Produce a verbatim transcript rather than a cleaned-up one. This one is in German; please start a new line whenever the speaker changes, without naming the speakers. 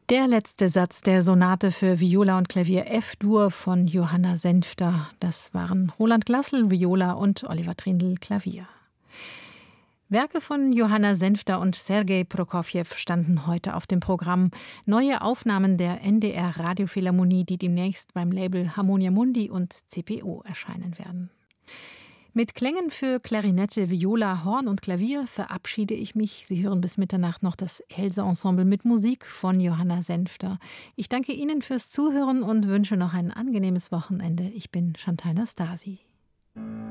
Der letzte Satz der Sonate für Viola und Klavier F-Dur von Johanna Senfter. Das waren Roland Glassel, Viola und Oliver Trindl, Klavier. Werke von Johanna Senfter und Sergei Prokofjew standen heute auf dem Programm. Neue Aufnahmen der N D R Radiophilharmonie, die demnächst beim Label Harmonia Mundi und C P O erscheinen werden. Mit Klängen für Klarinette, Viola, Horn und Klavier verabschiede ich mich. Sie hören bis Mitternacht noch das Elsa-Ensemble mit Musik von Johanna Senfter. Ich danke Ihnen fürs Zuhören und wünsche noch ein angenehmes Wochenende. Ich bin Chantal Nastasi.